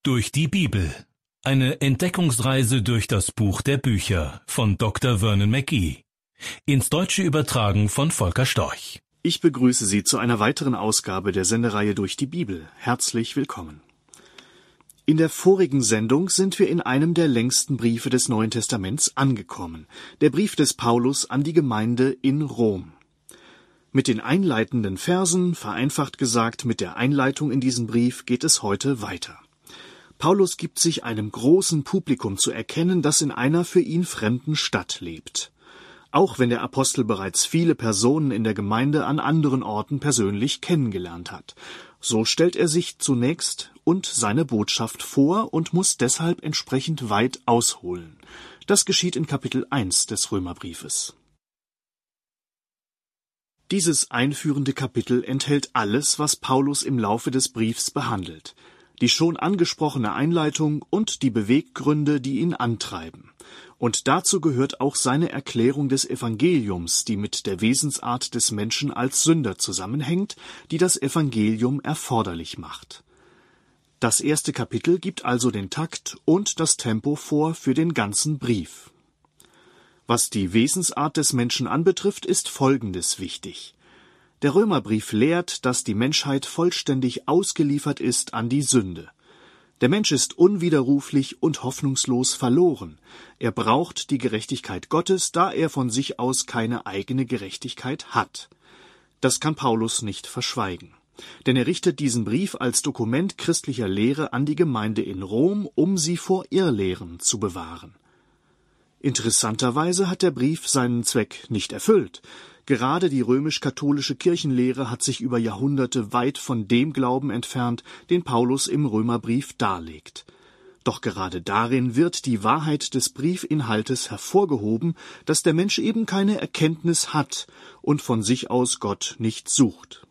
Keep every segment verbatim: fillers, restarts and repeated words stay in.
Durch die Bibel. Eine Entdeckungsreise durch das Buch der Bücher von Doktor Vernon McGee. Ins Deutsche übertragen von Volker Storch. Ich begrüße Sie zu einer weiteren Ausgabe der Sendereihe Durch die Bibel. Herzlich willkommen. In der vorigen Sendung sind wir in einem der längsten Briefe des Neuen Testaments angekommen. Der Brief des Paulus an die Gemeinde in Rom. Mit den einleitenden Versen, vereinfacht gesagt mit der Einleitung in diesen Brief, geht es heute weiter. Paulus gibt sich einem großen Publikum zu erkennen, das in einer für ihn fremden Stadt lebt. Auch wenn der Apostel bereits viele Personen in der Gemeinde an anderen Orten persönlich kennengelernt hat. So stellt er sich zunächst und seine Botschaft vor und muss deshalb entsprechend weit ausholen. Das geschieht in Kapitel eins des Römerbriefes. Dieses einführende Kapitel enthält alles, was Paulus im Laufe des Briefs behandelt. Die schon angesprochene Einleitung und die Beweggründe, die ihn antreiben. Und dazu gehört auch seine Erklärung des Evangeliums, die mit der Wesensart des Menschen als Sünder zusammenhängt, die das Evangelium erforderlich macht. Das erste Kapitel gibt also den Takt und das Tempo vor für den ganzen Brief. Was die Wesensart des Menschen anbetrifft, ist Folgendes wichtig. Der Römerbrief lehrt, dass die Menschheit vollständig ausgeliefert ist an die Sünde. Der Mensch ist unwiderruflich und hoffnungslos verloren. Er braucht die Gerechtigkeit Gottes, da er von sich aus keine eigene Gerechtigkeit hat. Das kann Paulus nicht verschweigen. Denn er richtet diesen Brief als Dokument christlicher Lehre an die Gemeinde in Rom, um sie vor Irrlehren zu bewahren. Interessanterweise hat der Brief seinen Zweck nicht erfüllt. Gerade die römisch-katholische Kirchenlehre hat sich über Jahrhunderte weit von dem Glauben entfernt, den Paulus im Römerbrief darlegt. Doch gerade darin wird die Wahrheit des Briefinhaltes hervorgehoben, dass der Mensch eben keine Erkenntnis hat und von sich aus Gott nicht sucht.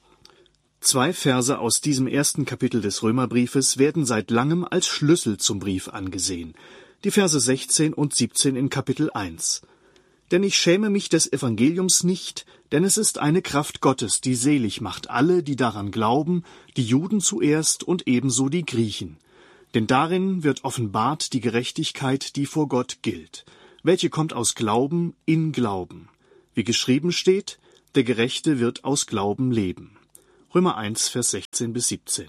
Zwei Verse aus diesem ersten Kapitel des Römerbriefes werden seit langem als Schlüssel zum Brief angesehen. Die Verse sechzehn und siebzehn in Kapitel eins. Denn ich schäme mich des Evangeliums nicht, denn es ist eine Kraft Gottes, die selig macht alle, die daran glauben, die Juden zuerst und ebenso die Griechen. Denn darin wird offenbart die Gerechtigkeit, die vor Gott gilt, welche kommt aus Glauben in Glauben. Wie geschrieben steht, der Gerechte wird aus Glauben leben. Römer eins, Vers sechzehn bis siebzehn.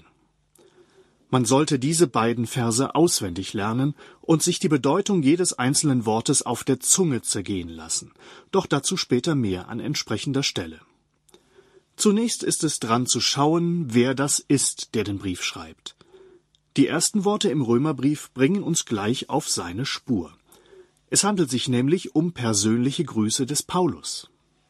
Man sollte diese beiden Verse auswendig lernen und sich die Bedeutung jedes einzelnen Wortes auf der Zunge zergehen lassen. Doch dazu später mehr an entsprechender Stelle. Zunächst ist es dran zu schauen, wer das ist, der den Brief schreibt. Die ersten Worte im Römerbrief bringen uns gleich auf seine Spur. Es handelt sich nämlich um persönliche Grüße des Paulus.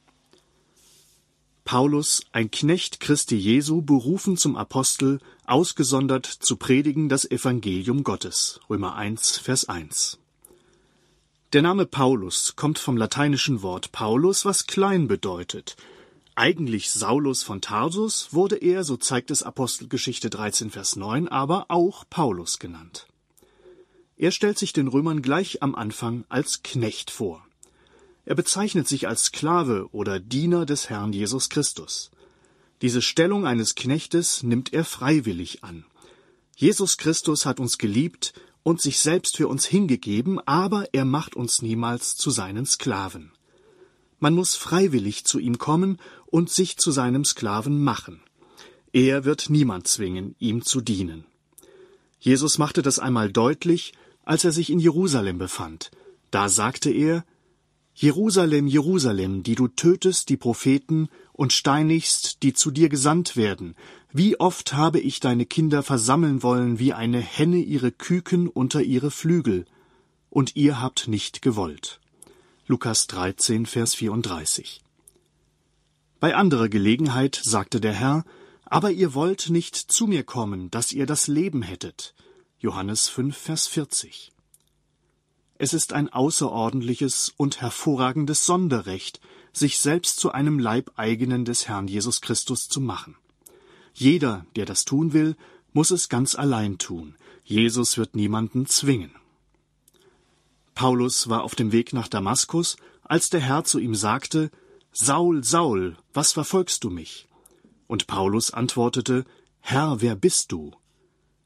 Paulus, ein Knecht Christi Jesu, berufen zum Apostel, ausgesondert zu predigen das Evangelium Gottes. Römer eins, Vers eins. Der Name Paulus kommt vom lateinischen Wort Paulus, was klein bedeutet. Eigentlich Saulus von Tarsus wurde er, so zeigt es Apostelgeschichte dreizehn, Vers neun, aber auch Paulus genannt. Er stellt sich den Römern gleich am Anfang als Knecht vor. Er bezeichnet sich als Sklave oder Diener des Herrn Jesus Christus. Diese Stellung eines Knechtes nimmt er freiwillig an. Jesus Christus hat uns geliebt und sich selbst für uns hingegeben, aber er macht uns niemals zu seinen Sklaven. Man muss freiwillig zu ihm kommen und sich zu seinem Sklaven machen. Er wird niemand zwingen, ihm zu dienen. Jesus machte das einmal deutlich, als er sich in Jerusalem befand. Da sagte er: Jerusalem, Jerusalem, die du tötest die Propheten und steinigst, die zu dir gesandt werden. Wie oft habe ich deine Kinder versammeln wollen, wie eine Henne ihre Küken unter ihre Flügel, und ihr habt nicht gewollt. Lukas dreizehn, Vers vierunddreißig. Bei anderer Gelegenheit sagte der Herr: Aber ihr wollt nicht zu mir kommen, dass ihr das Leben hättet. Johannes fünf, Vers vierzig. Es ist ein außerordentliches und hervorragendes Sonderrecht, sich selbst zu einem Leibeigenen des Herrn Jesus Christus zu machen. Jeder, der das tun will, muss es ganz allein tun. Jesus wird niemanden zwingen. Paulus war auf dem Weg nach Damaskus, als der Herr zu ihm sagte: Saul, Saul, was verfolgst du mich? Und Paulus antwortete: Herr, wer bist du?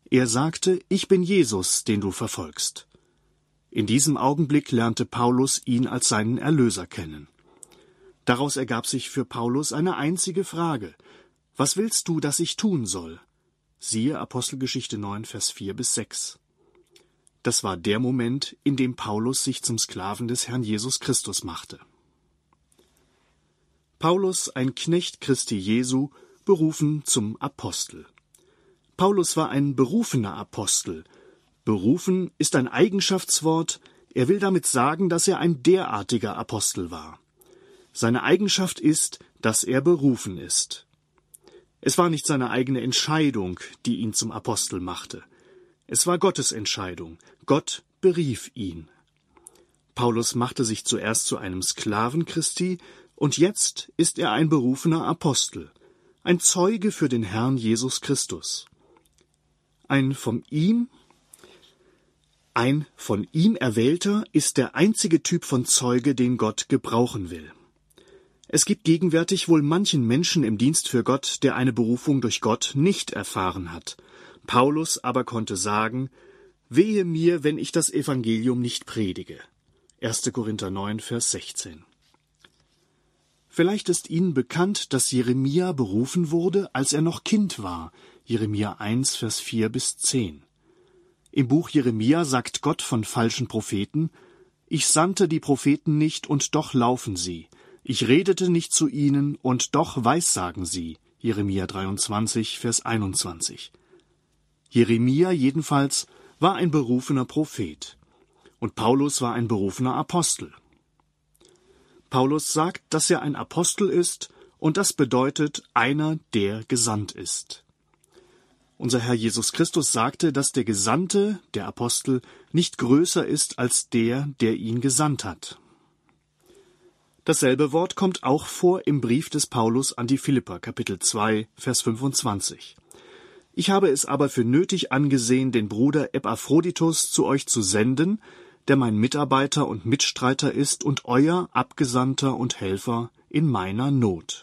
Er sagte, ich bin Jesus, den du verfolgst. In diesem Augenblick lernte Paulus ihn als seinen Erlöser kennen. Daraus ergab sich für Paulus eine einzige Frage: Was willst du, dass ich tun soll? Siehe Apostelgeschichte neun, Vers vier bis sechs. Das war der Moment, in dem Paulus sich zum Sklaven des Herrn Jesus Christus machte. Paulus, ein Knecht Christi Jesu, berufen zum Apostel. Paulus war ein berufener Apostel. Berufen ist ein Eigenschaftswort. Er will damit sagen, dass er ein derartiger Apostel war. Seine Eigenschaft ist, dass er berufen ist. Es war nicht seine eigene Entscheidung, die ihn zum Apostel machte. Es war Gottes Entscheidung. Gott berief ihn. Paulus machte sich zuerst zu einem Sklaven Christi, und jetzt ist er ein berufener Apostel, ein Zeuge für den Herrn Jesus Christus. Ein von ihm, ein von ihm Erwählter ist der einzige Typ von Zeuge, den Gott gebrauchen will. Es gibt gegenwärtig wohl manchen Menschen im Dienst für Gott, der eine Berufung durch Gott nicht erfahren hat. Paulus aber konnte sagen, wehe mir, wenn ich das Evangelium nicht predige. erster Korinther neun, Vers sechzehn. Vielleicht ist Ihnen bekannt, dass Jeremia berufen wurde, als er noch Kind war. Jeremia eins, Vers vier bis zehn. Im Buch Jeremia sagt Gott von falschen Propheten, ich sandte die Propheten nicht, und doch laufen sie. Ich redete nicht zu ihnen, und doch weissagen sie. Jeremia dreiundzwanzig, Vers einundzwanzig. Jeremia jedenfalls war ein berufener Prophet. Und Paulus war ein berufener Apostel. Paulus sagt, dass er ein Apostel ist, und das bedeutet einer, der gesandt ist. Unser Herr Jesus Christus sagte, dass der Gesandte, der Apostel, nicht größer ist als der, der ihn gesandt hat. Dasselbe Wort kommt auch vor im Brief des Paulus an die Philipper, Kapitel zwei, Vers fünfundzwanzig. Ich habe es aber für nötig angesehen, den Bruder Epaphroditus zu euch zu senden, der mein Mitarbeiter und Mitstreiter ist und euer Abgesandter und Helfer in meiner Not.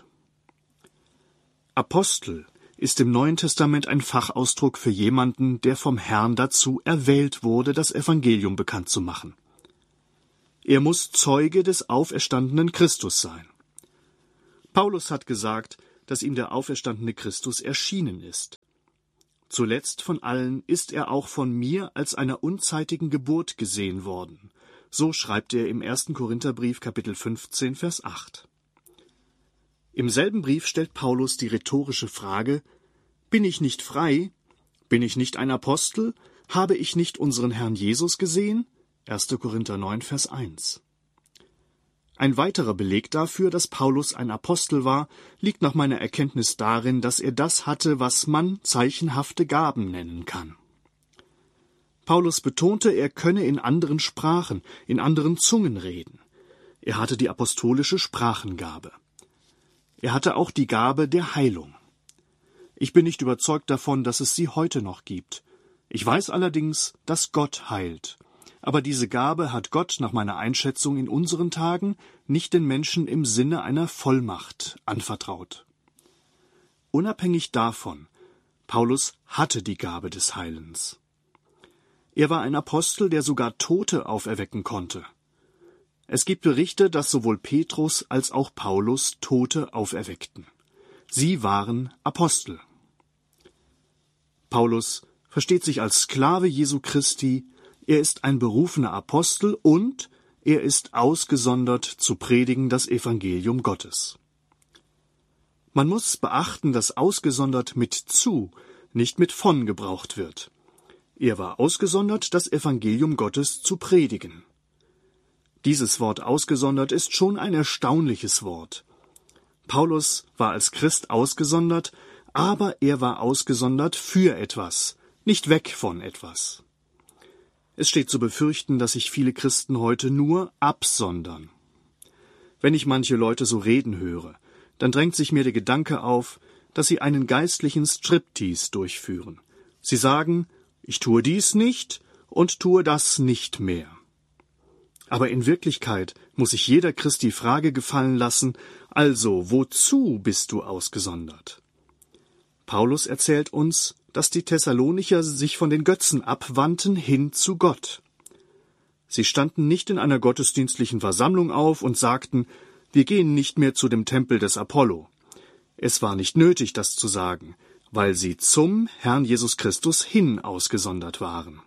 Apostel ist im Neuen Testament ein Fachausdruck für jemanden, der vom Herrn dazu erwählt wurde, das Evangelium bekannt zu machen. Er muss Zeuge des auferstandenen Christus sein. Paulus hat gesagt, dass ihm der auferstandene Christus erschienen ist. Zuletzt von allen ist er auch von mir als einer unzeitigen Geburt gesehen worden. So schreibt er im ersten Korintherbrief, Kapitel fünfzehn, Vers acht. Im selben Brief stellt Paulus die rhetorische Frage, bin ich nicht frei? Bin ich nicht ein Apostel? Habe ich nicht unseren Herrn Jesus gesehen? erster Korinther neun, Vers eins. Ein weiterer Beleg dafür, dass Paulus ein Apostel war, liegt nach meiner Erkenntnis darin, dass er das hatte, was man zeichenhafte Gaben nennen kann. Paulus betonte, er könne in anderen Sprachen, in anderen Zungen reden. Er hatte die apostolische Sprachengabe. Er hatte auch die Gabe der Heilung. Ich bin nicht überzeugt davon, dass es sie heute noch gibt. Ich weiß allerdings, dass Gott heilt. Aber diese Gabe hat Gott nach meiner Einschätzung in unseren Tagen nicht den Menschen im Sinne einer Vollmacht anvertraut. Unabhängig davon, Paulus hatte die Gabe des Heilens. Er war ein Apostel, der sogar Tote auferwecken konnte. Es gibt Berichte, dass sowohl Petrus als auch Paulus Tote auferweckten. Sie waren Apostel. Paulus versteht sich als Sklave Jesu Christi. Er ist ein berufener Apostel und er ist ausgesondert zu predigen das Evangelium Gottes. Man muss beachten, dass ausgesondert mit zu, nicht mit von gebraucht wird. Er war ausgesondert, das Evangelium Gottes zu predigen. Dieses Wort ausgesondert ist schon ein erstaunliches Wort. Paulus war als Christ ausgesondert, aber er war ausgesondert für etwas, nicht weg von etwas. Es steht zu befürchten, dass sich viele Christen heute nur absondern. Wenn ich manche Leute so reden höre, dann drängt sich mir der Gedanke auf, dass sie einen geistlichen Striptease durchführen. Sie sagen, ich tue dies nicht und tue das nicht mehr. Aber in Wirklichkeit muss sich jeder Christ die Frage gefallen lassen, also wozu bist du ausgesondert? Paulus erzählt uns, dass die Thessalonicher sich von den Götzen abwandten hin zu Gott. Sie standen nicht in einer gottesdienstlichen Versammlung auf und sagten, wir gehen nicht mehr zu dem Tempel des Apollo. Es war nicht nötig, das zu sagen, weil sie zum Herrn Jesus Christus hin ausgesondert waren.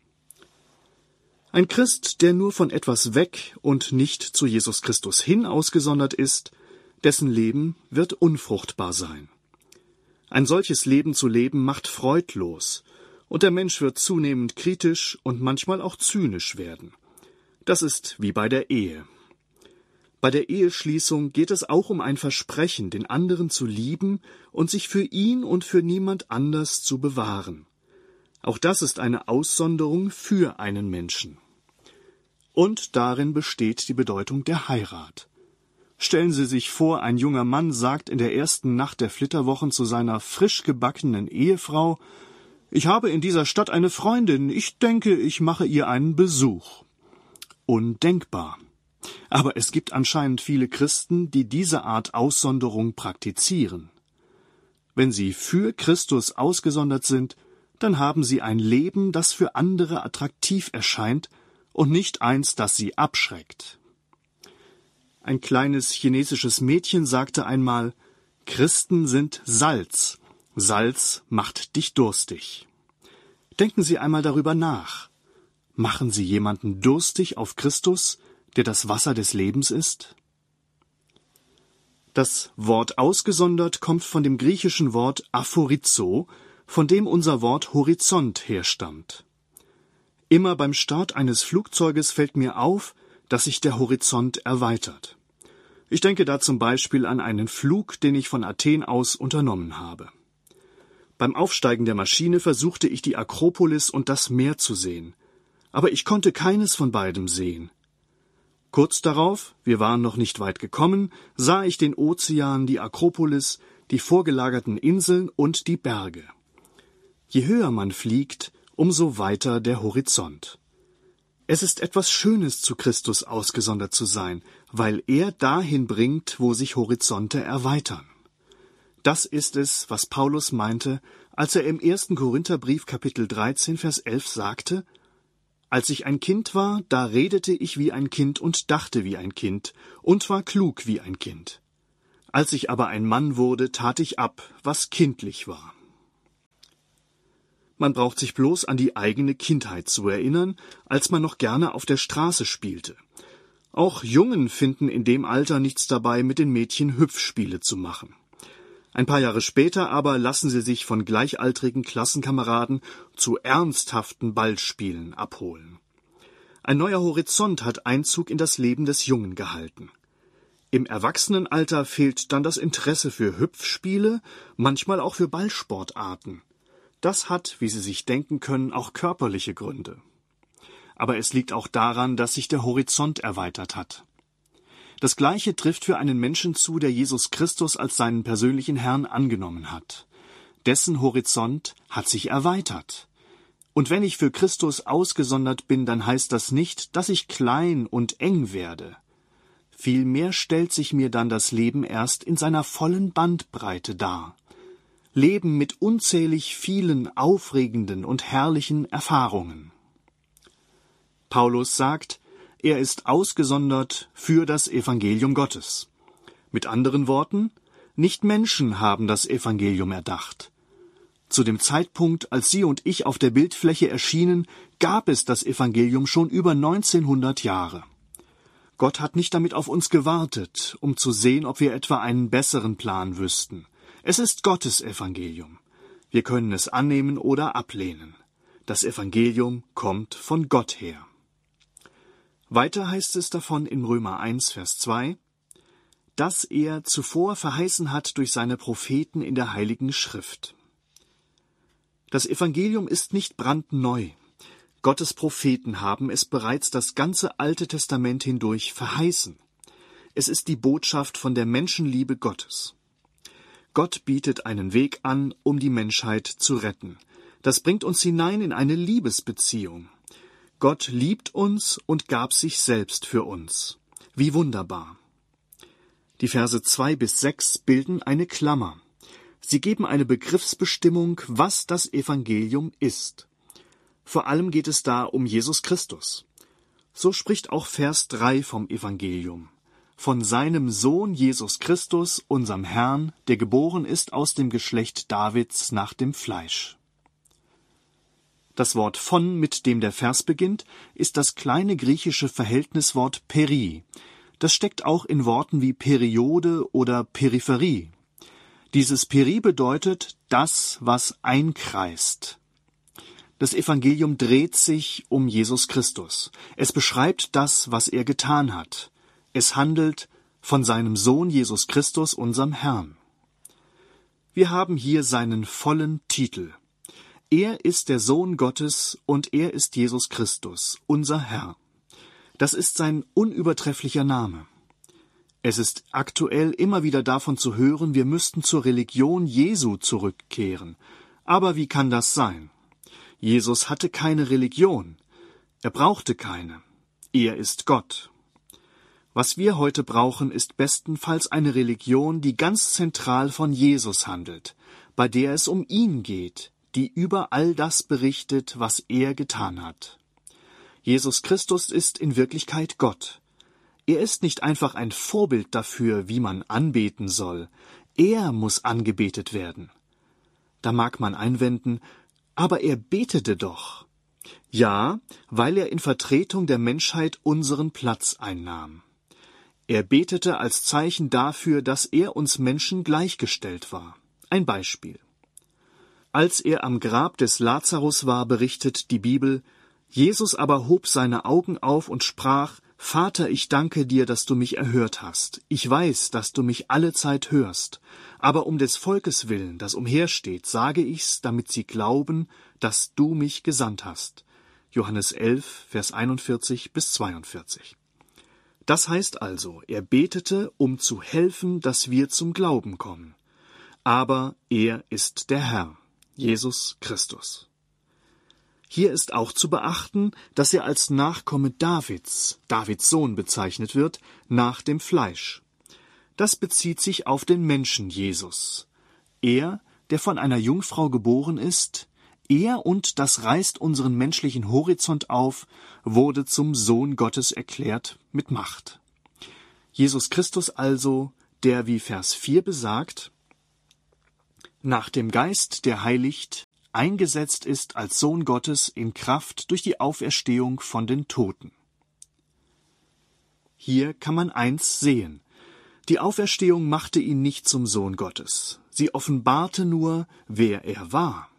Ein Christ, der nur von etwas weg und nicht zu Jesus Christus hin ausgesondert ist, dessen Leben wird unfruchtbar sein. Ein solches Leben zu leben macht freudlos, und der Mensch wird zunehmend kritisch und manchmal auch zynisch werden. Das ist wie bei der Ehe. Bei der Eheschließung geht es auch um ein Versprechen, den anderen zu lieben und sich für ihn und für niemand anders zu bewahren. Auch das ist eine Aussonderung für einen Menschen. Und darin besteht die Bedeutung der Heirat. Stellen Sie sich vor, ein junger Mann sagt in der ersten Nacht der Flitterwochen zu seiner frisch gebackenen Ehefrau, »Ich habe in dieser Stadt eine Freundin, ich denke, ich mache ihr einen Besuch.« Undenkbar. Aber es gibt anscheinend viele Christen, die diese Art Aussonderung praktizieren. Wenn sie für Christus ausgesondert sind, dann haben sie ein Leben, das für andere attraktiv erscheint und nicht eins, das sie abschreckt. Ein kleines chinesisches Mädchen sagte einmal, Christen sind Salz, Salz macht dich durstig. Denken Sie einmal darüber nach. Machen Sie jemanden durstig auf Christus, der das Wasser des Lebens ist? Das Wort ausgesondert kommt von dem griechischen Wort aphorizo, von dem unser Wort Horizont herstammt. Immer beim Start eines Flugzeuges fällt mir auf, dass sich der Horizont erweitert. Ich denke da zum Beispiel an einen Flug, den ich von Athen aus unternommen habe. Beim Aufsteigen der Maschine versuchte ich die Akropolis und das Meer zu sehen, aber ich konnte keines von beidem sehen. Kurz darauf, wir waren noch nicht weit gekommen, sah ich den Ozean, die Akropolis, die vorgelagerten Inseln und die Berge. Je höher man fliegt, umso weiter der Horizont. Es ist etwas Schönes, zu Christus ausgesondert zu sein, weil er dahin bringt, wo sich Horizonte erweitern. Das ist es, was Paulus meinte, als er im ersten Korintherbrief Kapitel dreizehn, Vers elf sagte, »Als ich ein Kind war, da redete ich wie ein Kind und dachte wie ein Kind und war klug wie ein Kind. Als ich aber ein Mann wurde, tat ich ab, was kindlich war.« Man braucht sich bloß an die eigene Kindheit zu erinnern, als man noch gerne auf der Straße spielte. Auch Jungen finden in dem Alter nichts dabei, mit den Mädchen Hüpfspiele zu machen. Ein paar Jahre später aber lassen sie sich von gleichaltrigen Klassenkameraden zu ernsthaften Ballspielen abholen. Ein neuer Horizont hat Einzug in das Leben des Jungen gehalten. Im Erwachsenenalter fehlt dann das Interesse für Hüpfspiele, manchmal auch für Ballsportarten. Das hat, wie Sie sich denken können, auch körperliche Gründe. Aber es liegt auch daran, dass sich der Horizont erweitert hat. Das Gleiche trifft für einen Menschen zu, der Jesus Christus als seinen persönlichen Herrn angenommen hat. Dessen Horizont hat sich erweitert. Und wenn ich für Christus ausgesondert bin, dann heißt das nicht, dass ich klein und eng werde. Vielmehr stellt sich mir dann das Leben erst in seiner vollen Bandbreite dar. Leben mit unzählig vielen aufregenden und herrlichen Erfahrungen. Paulus sagt, er ist ausgesondert für das Evangelium Gottes. Mit anderen Worten, nicht Menschen haben das Evangelium erdacht. Zu dem Zeitpunkt, als Sie und ich auf der Bildfläche erschienen, gab es das Evangelium schon über neunzehnhundert Jahre. Gott hat nicht damit auf uns gewartet, um zu sehen, ob wir etwa einen besseren Plan wüssten. Es ist Gottes Evangelium. Wir können es annehmen oder ablehnen. Das Evangelium kommt von Gott her. Weiter heißt es davon in Römer eins, Vers zwei, dass er zuvor verheißen hat durch seine Propheten in der Heiligen Schrift. Das Evangelium ist nicht brandneu. Gottes Propheten haben es bereits das ganze Alte Testament hindurch verheißen. Es ist die Botschaft von der Menschenliebe Gottes. Gott bietet einen Weg an, um die Menschheit zu retten. Das bringt uns hinein in eine Liebesbeziehung. Gott liebt uns und gab sich selbst für uns. Wie wunderbar. Die Verse zwei bis sechs bilden eine Klammer. Sie geben eine Begriffsbestimmung, was das Evangelium ist. Vor allem geht es da um Jesus Christus. So spricht auch Vers drei vom Evangelium. Von seinem Sohn Jesus Christus, unserem Herrn, der geboren ist aus dem Geschlecht Davids nach dem Fleisch. Das Wort von, mit dem der Vers beginnt, ist das kleine griechische Verhältniswort peri. Das steckt auch in Worten wie Periode oder Peripherie. Dieses peri bedeutet das, was einkreist. Das Evangelium dreht sich um Jesus Christus. Es beschreibt das, was er getan hat. Es handelt von seinem Sohn Jesus Christus, unserem Herrn. Wir haben hier seinen vollen Titel. Er ist der Sohn Gottes und er ist Jesus Christus, unser Herr. Das ist sein unübertrefflicher Name. Es ist aktuell immer wieder davon zu hören, wir müssten zur Religion Jesu zurückkehren. Aber wie kann das sein? Jesus hatte keine Religion. Er brauchte keine. Er ist Gott. Was wir heute brauchen, ist bestenfalls eine Religion, die ganz zentral von Jesus handelt, bei der es um ihn geht, die über all das berichtet, was er getan hat. Jesus Christus ist in Wirklichkeit Gott. Er ist nicht einfach ein Vorbild dafür, wie man anbeten soll. Er muss angebetet werden. Da mag man einwenden, aber er betete doch. Ja, weil er in Vertretung der Menschheit unseren Platz einnahm. Er betete als Zeichen dafür, dass er uns Menschen gleichgestellt war. Ein Beispiel. Als er am Grab des Lazarus war, berichtet die Bibel, Jesus aber hob seine Augen auf und sprach, Vater, ich danke dir, dass du mich erhört hast. Ich weiß, dass du mich allezeit hörst. Aber um des Volkes willen, das umhersteht, sage ich's, damit sie glauben, dass du mich gesandt hast. Johannes elf, Vers einundvierzig bis zweiundvierzig. Das heißt also, er betete, um zu helfen, dass wir zum Glauben kommen. Aber er ist der Herr, Jesus Christus. Hier ist auch zu beachten, dass er als Nachkomme Davids, Davids Sohn bezeichnet wird, nach dem Fleisch. Das bezieht sich auf den Menschen Jesus. Er, der von einer Jungfrau geboren ist, er und das reißt unseren menschlichen Horizont auf, wurde zum Sohn Gottes erklärt mit Macht. Jesus Christus also, der wie Vers vier besagt, nach dem Geist, der heiligt, eingesetzt ist als Sohn Gottes in Kraft durch die Auferstehung von den Toten. Hier kann man eins sehen. Die Auferstehung machte ihn nicht zum Sohn Gottes. Sie offenbarte nur, wer er war.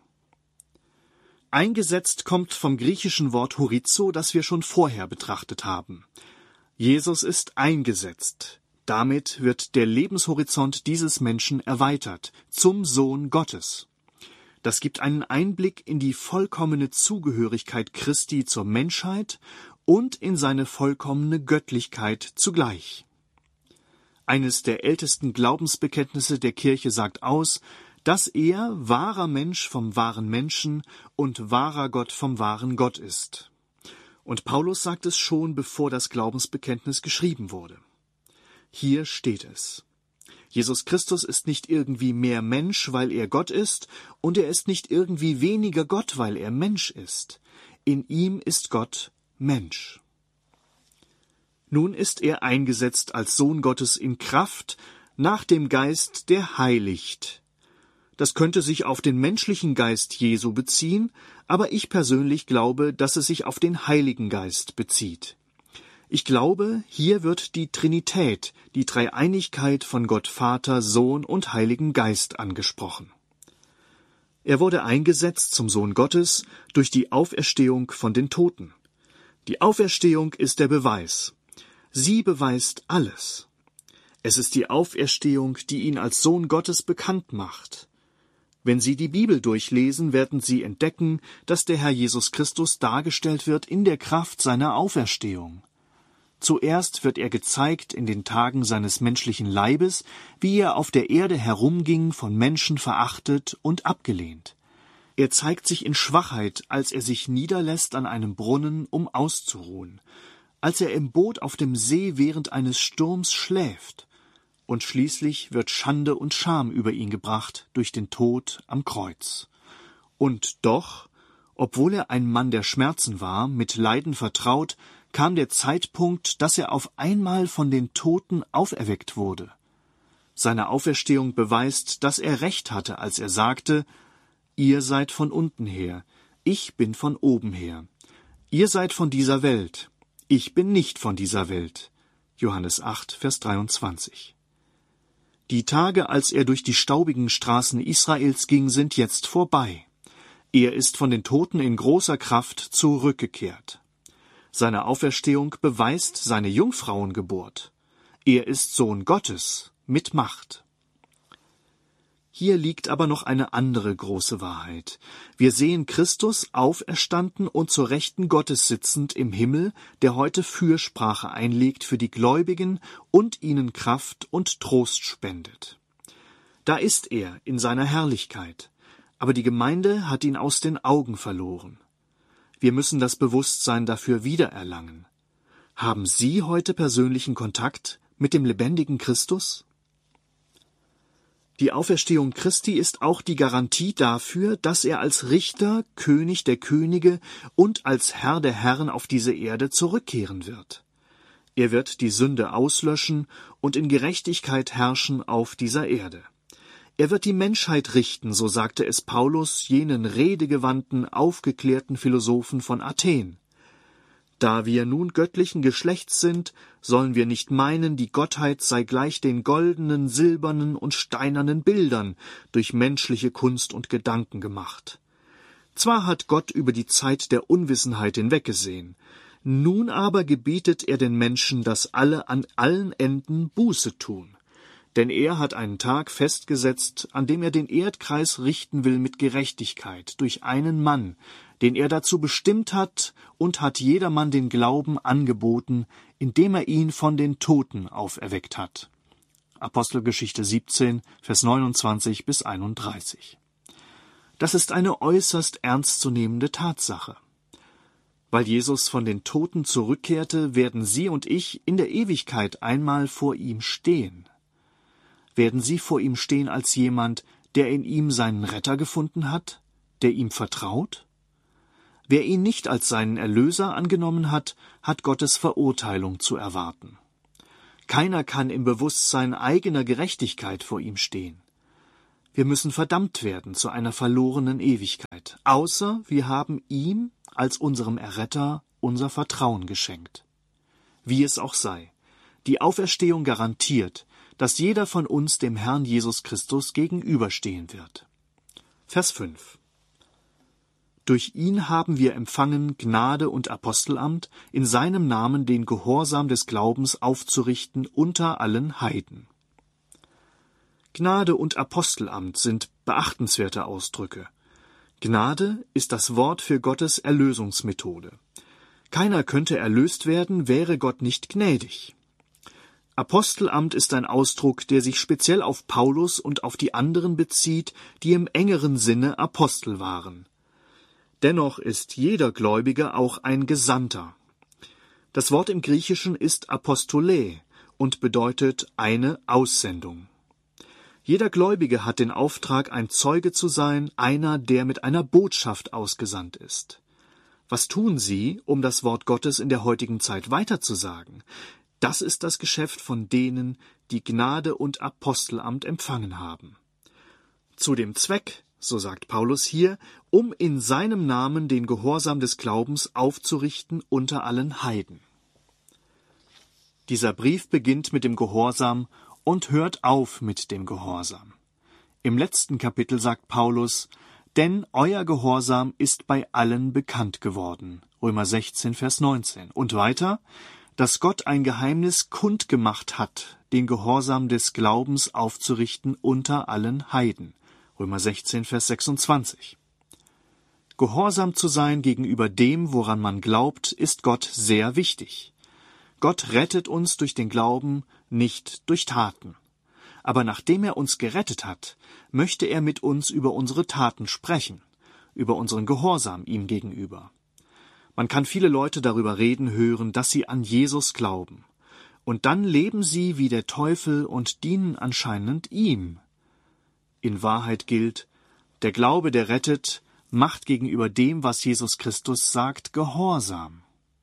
Eingesetzt kommt vom griechischen Wort horizo, das wir schon vorher betrachtet haben. Jesus ist eingesetzt. Damit wird der Lebenshorizont dieses Menschen erweitert, zum Sohn Gottes. Das gibt einen Einblick in die vollkommene Zugehörigkeit Christi zur Menschheit und in seine vollkommene Göttlichkeit zugleich. Eines der ältesten Glaubensbekenntnisse der Kirche sagt aus, dass er wahrer Mensch vom wahren Menschen und wahrer Gott vom wahren Gott ist. Und Paulus sagt es schon, bevor das Glaubensbekenntnis geschrieben wurde. Hier steht es. Jesus Christus ist nicht irgendwie mehr Mensch, weil er Gott ist, und er ist nicht irgendwie weniger Gott, weil er Mensch ist. In ihm ist Gott Mensch. Nun ist er eingesetzt als Sohn Gottes in Kraft, nach dem Geist, der heiligt. Das könnte sich auf den menschlichen Geist Jesu beziehen, aber ich persönlich glaube, dass es sich auf den Heiligen Geist bezieht. Ich glaube, hier wird die Trinität, die Dreieinigkeit von Gott Vater, Sohn und Heiligen Geist angesprochen. Er wurde eingesetzt zum Sohn Gottes durch die Auferstehung von den Toten. Die Auferstehung ist der Beweis. Sie beweist alles. Es ist die Auferstehung, die ihn als Sohn Gottes bekannt macht. Wenn Sie die Bibel durchlesen, werden Sie entdecken, dass der Herr Jesus Christus dargestellt wird in der Kraft seiner Auferstehung. Zuerst wird er gezeigt in den Tagen seines menschlichen Leibes, wie er auf der Erde herumging, von Menschen verachtet und abgelehnt. Er zeigt sich in Schwachheit, als er sich niederlässt an einem Brunnen, um auszuruhen, als er im Boot auf dem See während eines Sturms schläft, und schließlich wird Schande und Scham über ihn gebracht durch den Tod am Kreuz. Und doch, obwohl er ein Mann der Schmerzen war, mit Leiden vertraut, kam der Zeitpunkt, dass er auf einmal von den Toten auferweckt wurde. Seine Auferstehung beweist, dass er Recht hatte, als er sagte: Ihr seid von unten her, ich bin von oben her. Ihr seid von dieser Welt, ich bin nicht von dieser Welt. Johannes acht, Vers dreiundzwanzig. Die Tage, als er durch die staubigen Straßen Israels ging, sind jetzt vorbei. Er ist von den Toten in großer Kraft zurückgekehrt. Seine Auferstehung beweist seine Jungfrauengeburt. Er ist Sohn Gottes mit Macht. Hier liegt aber noch eine andere große Wahrheit. Wir sehen Christus auferstanden und zur Rechten Gottes sitzend im Himmel, der heute Fürsprache einlegt für die Gläubigen und ihnen Kraft und Trost spendet. Da ist er in seiner Herrlichkeit, aber die Gemeinde hat ihn aus den Augen verloren. Wir müssen das Bewusstsein dafür wiedererlangen. Haben Sie heute persönlichen Kontakt mit dem lebendigen Christus? Die Auferstehung Christi ist auch die Garantie dafür, dass er als Richter, König der Könige und als Herr der Herren auf diese Erde zurückkehren wird. Er wird die Sünde auslöschen und in Gerechtigkeit herrschen auf dieser Erde. Er wird die Menschheit richten, so sagte es Paulus jenen redegewandten, aufgeklärten Philosophen von Athen. Da wir nun göttlichen Geschlechts sind, sollen wir nicht meinen, die Gottheit sei gleich den goldenen, silbernen und steinernen Bildern durch menschliche Kunst und Gedanken gemacht. Zwar hat Gott über die Zeit der Unwissenheit hinweggesehen, nun aber gebietet er den Menschen, dass alle an allen Enden Buße tun. Denn er hat einen Tag festgesetzt, an dem er den Erdkreis richten will mit Gerechtigkeit durch einen Mann, den er dazu bestimmt hat, und hat jedermann den Glauben angeboten, indem er ihn von den Toten auferweckt hat. Apostelgeschichte siebzehn, Vers neunundzwanzig bis einunddreißig. Das ist eine äußerst ernstzunehmende Tatsache. Weil Jesus von den Toten zurückkehrte, werden Sie und ich in der Ewigkeit einmal vor ihm stehen. Werden Sie vor ihm stehen als jemand, der in ihm seinen Retter gefunden hat, der ihm vertraut? Wer ihn nicht als seinen Erlöser angenommen hat, hat Gottes Verurteilung zu erwarten. Keiner kann im Bewusstsein eigener Gerechtigkeit vor ihm stehen. Wir müssen verdammt werden zu einer verlorenen Ewigkeit, außer wir haben ihm als unserem Erretter unser Vertrauen geschenkt. Wie es auch sei, die Auferstehung garantiert, dass jeder von uns dem Herrn Jesus Christus gegenüberstehen wird. Vers fünf. Durch ihn haben wir empfangen Gnade und Apostelamt, in seinem Namen den Gehorsam des Glaubens aufzurichten unter allen Heiden. Gnade und Apostelamt sind beachtenswerte Ausdrücke. Gnade ist das Wort für Gottes Erlösungsmethode. Keiner könnte erlöst werden, wäre Gott nicht gnädig. Apostelamt ist ein Ausdruck, der sich speziell auf Paulus und auf die anderen bezieht, die im engeren Sinne Apostel waren. Dennoch ist jeder Gläubige auch ein Gesandter. Das Wort im Griechischen ist Apostolē und bedeutet eine Aussendung. Jeder Gläubige hat den Auftrag, ein Zeuge zu sein, einer, der mit einer Botschaft ausgesandt ist. Was tun Sie, um das Wort Gottes in der heutigen Zeit weiterzusagen? Das ist das Geschäft von denen, die Gnade und Apostelamt empfangen haben. Zu dem Zweck, so sagt Paulus hier, um in seinem Namen den Gehorsam des Glaubens aufzurichten unter allen Heiden. Dieser Brief beginnt mit dem Gehorsam und hört auf mit dem Gehorsam. Im letzten Kapitel sagt Paulus: Denn euer Gehorsam ist bei allen bekannt geworden. Römer sechzehn, Vers neunzehn. Und weiter: dass Gott ein Geheimnis kundgemacht hat, den Gehorsam des Glaubens aufzurichten unter allen Heiden. Römer sechzehn, Vers sechsundzwanzig. Gehorsam zu sein gegenüber dem, woran man glaubt, ist Gott sehr wichtig. Gott rettet uns durch den Glauben, nicht durch Taten. Aber nachdem er uns gerettet hat, möchte er mit uns über unsere Taten sprechen, über unseren Gehorsam ihm gegenüber. Man kann viele Leute darüber reden hören, dass sie an Jesus glauben. und dann leben sie wie der Teufel und dienen anscheinend ihm. In Wahrheit gilt, der Glaube, der rettet, macht gegenüber dem, was Jesus Christus sagt, Gehorsam.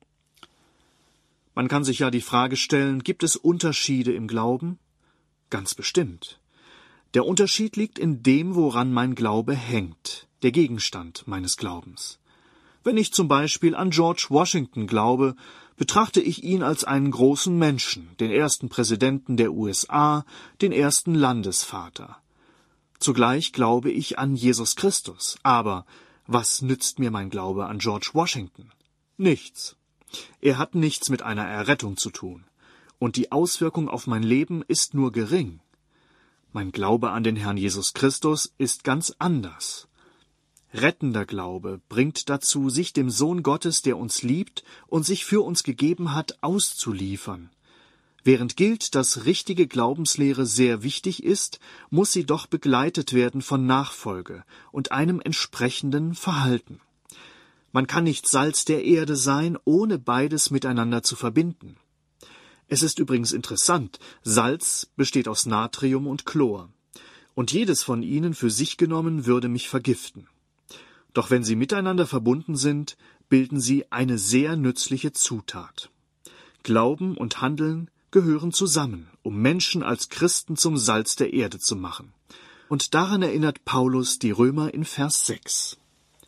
Man kann sich ja die Frage stellen, gibt es Unterschiede im Glauben? Ganz bestimmt. Der Unterschied liegt in dem, woran mein Glaube hängt, der Gegenstand meines Glaubens. Wenn ich zum Beispiel an George Washington glaube, betrachte ich ihn als einen großen Menschen, den ersten Präsidenten der U S A, den ersten Landesvater. Zugleich glaube ich an Jesus Christus. Aber was nützt mir mein Glaube an George Washington? Nichts. Er hat nichts mit einer Errettung zu tun. Und die Auswirkung auf mein Leben ist nur gering. Mein Glaube an den Herrn Jesus Christus ist ganz anders. Rettender Glaube bringt dazu, sich dem Sohn Gottes, der uns liebt und sich für uns gegeben hat, auszuliefern. Während gilt, dass richtige Glaubenslehre sehr wichtig ist, muss sie doch begleitet werden von Nachfolge und einem entsprechenden Verhalten. Man kann nicht Salz der Erde sein, ohne beides miteinander zu verbinden. Es ist übrigens interessant, Salz besteht aus Natrium und Chlor, und jedes von ihnen für sich genommen würde mich vergiften. Doch wenn sie miteinander verbunden sind, bilden sie eine sehr nützliche Zutat. Glauben und Handeln gehören zusammen, um Menschen als Christen zum Salz der Erde zu machen. Und daran erinnert Paulus die Römer in Vers sechs.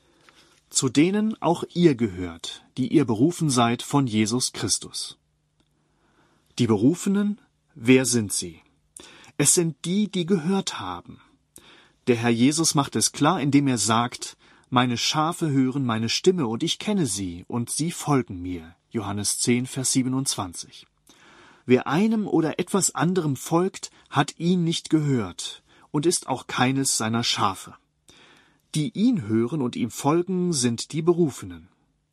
Zu denen auch ihr gehört, die ihr berufen seid von Jesus Christus. Die Berufenen, wer sind sie? Es sind die, die gehört haben. Der Herr Jesus macht es klar, indem er sagt, meine Schafe hören meine Stimme und ich kenne sie und sie folgen mir. Johannes zehn, Vers siebenundzwanzig. Wer einem oder etwas anderem folgt, hat ihn nicht gehört und ist auch keines seiner Schafe. Die ihn hören und ihm folgen, sind die Berufenen.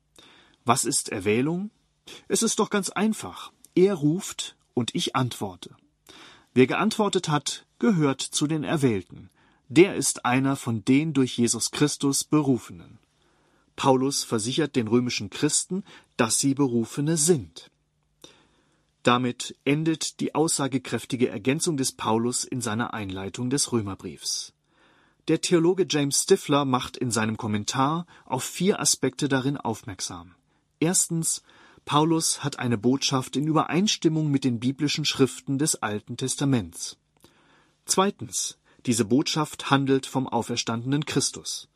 Was ist Erwählung? Es ist doch ganz einfach. Er ruft und ich antworte. Wer geantwortet hat, gehört zu den Erwählten. Der ist einer von den durch Jesus Christus Berufenen. Paulus versichert den römischen Christen, dass sie Berufene sind. Damit endet die aussagekräftige Ergänzung des Paulus in seiner Einleitung des Römerbriefs. Der Theologe James Stifler macht in seinem Kommentar auf vier Aspekte darin aufmerksam. Erstens, Paulus hat eine Botschaft in Übereinstimmung mit den biblischen Schriften des Alten Testaments. Zweitens, diese Botschaft handelt vom auferstandenen Christus.